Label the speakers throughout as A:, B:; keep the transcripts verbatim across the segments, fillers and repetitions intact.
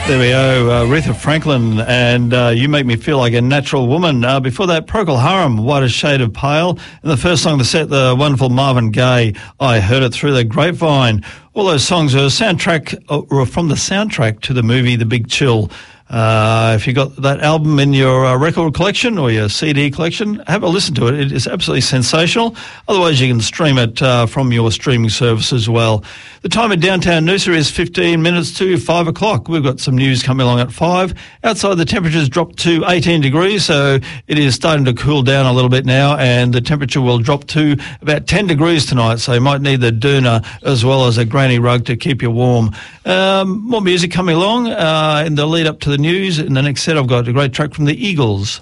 A: There we go, uh, Aretha Franklin, and uh, You Make Me Feel Like a Natural Woman. Uh, before that, Procol Harum, Whiter Shade of Pale. And the first song of the set, the wonderful Marvin Gaye, I Heard It Through the Grapevine. All those songs are a soundtrack, or from the soundtrack to the movie The Big Chill. Uh, if you got that album in your uh, record collection or your C D collection, have a listen to it. It is absolutely sensational. Otherwise, you can stream it uh, from your streaming service as well. The time in downtown Noosa is fifteen minutes to five o'clock. We've got some news coming along at five. Outside, the temperature's dropped to eighteen degrees, so it is starting to cool down a little bit now, and the temperature will drop to about ten degrees tonight, so you might need the doona as well as a granny rug to keep you warm. Um, more music coming along uh, in the lead up to the news. In the next set, I've got a great track from the Eagles.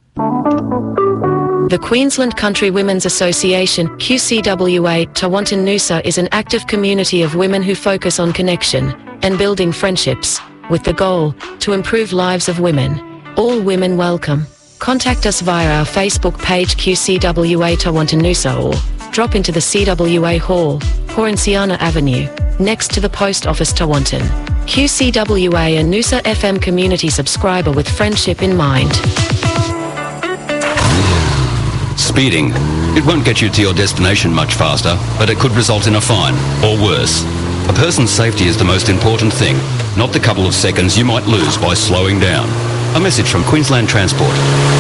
B: The Queensland Country Women's Association, Q C W A, Tewantin Noosa is an active community of women who focus on connection and building friendships, with the goal to improve lives of women. All women welcome. Contact us via our Facebook page Q C W A Tewantin Noosa or drop into the C W A Hall, Horanciana Avenue, next to the Post Office Tewantin. Q C W A and Noosa F M community subscriber with friendship in mind.
C: Speeding. It won't get you to your destination much faster, but it could result in a fine, or worse. A person's safety is the most important thing, not the couple of seconds you might lose by slowing down. A message from Queensland Transport.